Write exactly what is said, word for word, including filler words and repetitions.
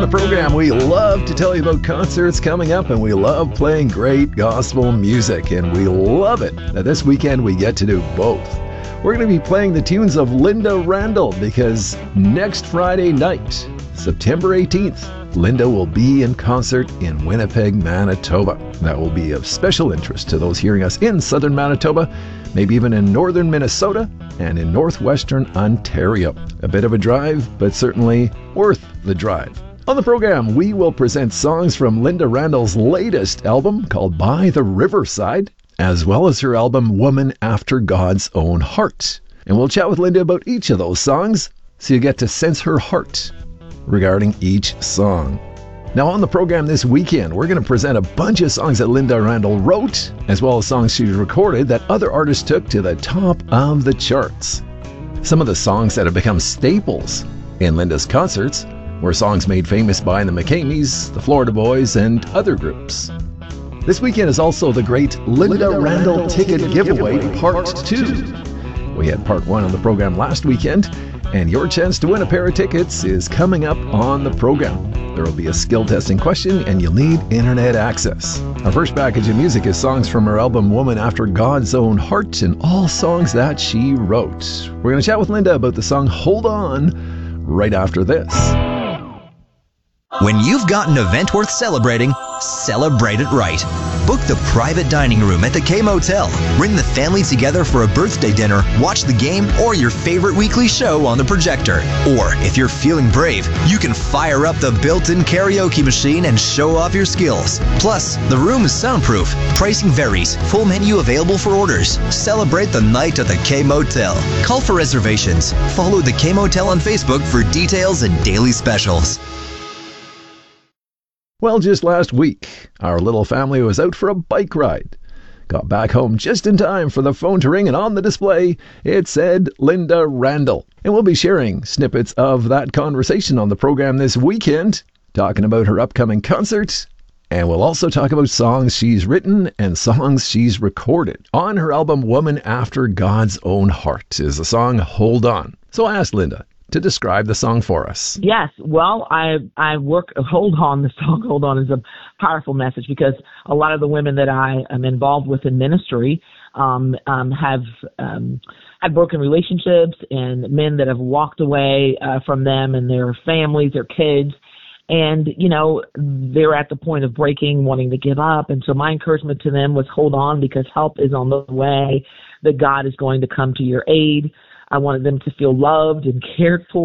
On the program, we love to tell you about concerts coming up, and we love playing great gospel music, and we love it that this weekend we get to do both. We're going to be playing the tunes of Linda Randall because next Friday night, September eighteenth, Linda will be in concert in Winnipeg, Manitoba. That will be of special interest to those hearing us in southern Manitoba, maybe even in northern Minnesota and in northwestern Ontario. A bit of a drive, but certainly worth the drive. On the program, we will present songs from Linda Randall's latest album called By the Riverside, as well as her album Woman After God's Own Heart. And we'll chat with Linda about each of those songs so you get to sense her heart regarding each song. Now on the program this weekend, we're going to present a bunch of songs that Linda Randall wrote, as well as songs she recorded that other artists took to the top of the charts. Some of the songs that have become staples in Linda's concerts were songs made famous by the McCameys, the Florida Boys, and other groups. This weekend is also the great Linda, Linda Randall, Randall Ticket, Ticket Giveaway, Giveaway Part two. We had Part one on the program last weekend, and your chance to win a pair of tickets is coming up on the program. There will be a skill testing question, and you'll need internet access. Our first package of music is songs from her album Woman After God's Own Heart, and all songs that she wrote. We're going to chat with Linda about the song Hold On right after this. When you've got an event worth celebrating, celebrate it right. Book the private dining room at the K-Motel. Bring the family together for a birthday dinner, watch the game, or your favorite weekly show on the projector. Or, if you're feeling brave, you can fire up the built-in karaoke machine and show off your skills. Plus, the room is soundproof. Pricing varies. Full menu available for orders. Celebrate the night at the K-Motel. Call for reservations. Follow the K-Motel on Facebook for details and daily specials. Well, just last week, our little family was out for a bike ride. Got back home just in time for the phone to ring, and on the display, it said Linda Randall. And we'll be sharing snippets of that conversation on the program this weekend, talking about her upcoming concert, and we'll also talk about songs she's written and songs she's recorded. On her album Woman After God's Own Heart is the song Hold On. So I asked Linda to describe the song for us. Yes. Well, I I work, Hold On, the song Hold On is a powerful message because a lot of the women that I am involved with in ministry um, um, have um, had broken relationships and men that have walked away uh, from them and their families, their kids. And, you know, they're at the point of breaking, wanting to give up. And so my encouragement to them was hold on because help is on the way, that God is going to come to your aid. I wanted them to feel loved and cared for.